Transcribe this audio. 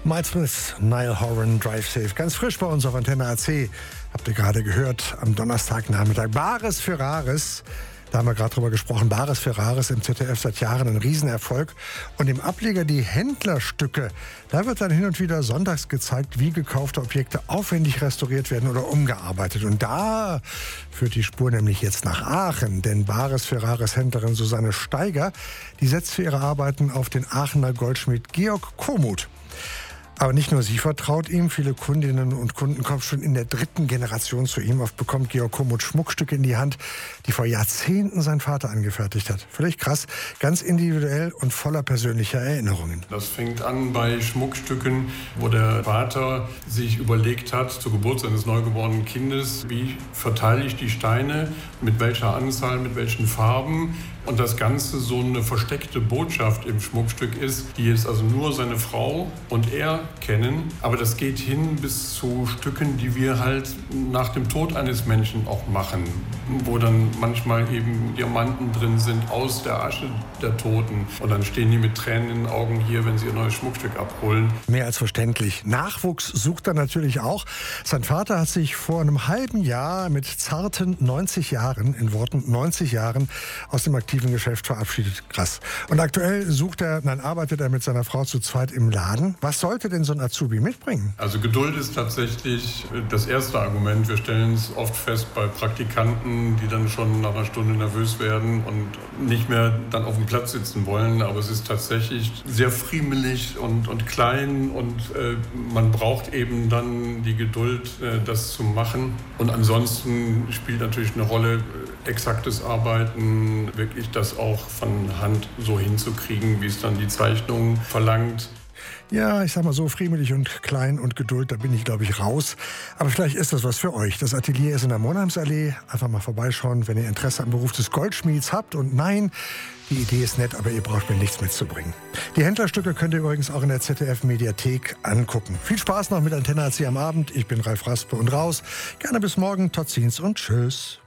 Miles Smith, Niall Horan, Drive Safe. Ganz frisch bei uns auf Antenne AC. Habt ihr gerade gehört, am Donnerstagnachmittag. Bares für Rares. Da haben wir gerade drüber gesprochen. Bares für Rares im ZDF seit Jahren ein Riesenerfolg. Und im Ableger die Händlerstücke. Da wird dann hin und wieder sonntags gezeigt, wie gekaufte Objekte aufwendig restauriert werden oder umgearbeitet. Und da führt die Spur nämlich jetzt nach Aachen. Denn Bares für Rares Händlerin Susanne Steiger, die setzt für ihre Arbeiten auf den Aachener Goldschmied Georg Komuth. Aber nicht nur sie vertraut ihm, viele Kundinnen und Kunden kommen schon in der 3. Generation zu ihm. Oft bekommt Georg Komuth Schmuckstücke in die Hand, die vor Jahrzehnten sein Vater angefertigt hat. Völlig krass, ganz individuell und voller persönlicher Erinnerungen. Das fängt an bei Schmuckstücken, wo der Vater sich überlegt hat, zur Geburt seines neugeborenen Kindes, wie verteile ich die Steine, mit welcher Anzahl, mit welchen Farben. Und das Ganze so eine versteckte Botschaft im Schmuckstück ist, die jetzt also nur seine Frau und er kennen. Aber das geht hin bis zu Stücken, die wir halt nach dem Tod eines Menschen auch machen, wo dann manchmal eben Diamanten drin sind aus der Asche der Toten. Und dann stehen die mit Tränen in den Augen hier, wenn sie ihr neues Schmuckstück abholen. Mehr als verständlich. Nachwuchs sucht er natürlich auch. Sein Vater hat sich vor einem halben Jahr mit zarten 90 Jahren, in Worten 90 Jahren, aus dem aktiven Geschäft verabschiedet. Krass. Und aktuell arbeitet er mit seiner Frau zu zweit im Laden. Was sollte denn so ein Azubi mitbringen? Also Geduld ist tatsächlich das erste Argument. Wir stellen es oft fest bei Praktikanten, die dann schon nach einer Stunde nervös werden und nicht mehr dann auf dem Platz sitzen wollen. Aber es ist tatsächlich sehr friemelig und klein und man braucht eben dann die Geduld, das zu machen. Und ansonsten spielt natürlich eine Rolle exaktes Arbeiten, wirklich das auch von Hand so hinzukriegen, wie es dann die Zeichnung verlangt. Ja, ich sag mal so, friemelig und klein und Geduld, da bin ich, glaube ich, raus. Aber vielleicht ist das was für euch. Das Atelier ist in der Monheimsallee. Einfach mal vorbeischauen, wenn ihr Interesse am Beruf des Goldschmieds habt. Und nein, die Idee ist nett, aber ihr braucht mir nichts mitzubringen. Die Händlerstücke könnt ihr übrigens auch in der ZDF-Mediathek angucken. Viel Spaß noch mit Antenne AC am Abend. Ich bin Ralf Raspe und raus. Gerne bis morgen. Tot ziens und tschüss.